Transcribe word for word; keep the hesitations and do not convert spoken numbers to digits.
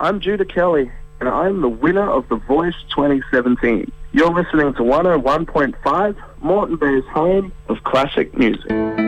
I'm Judah Kelly, and I'm the winner of The Voice twenty seventeen. You're listening to one oh one point five, Moreton Bay's home of classic music.